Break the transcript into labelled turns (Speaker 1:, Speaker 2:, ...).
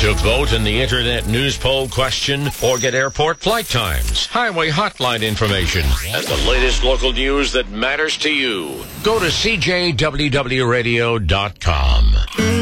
Speaker 1: to vote in the Internet News Poll question or get airport flight times, highway hotline information, and the latest local news that matters to you, go to CJWWRadio.com.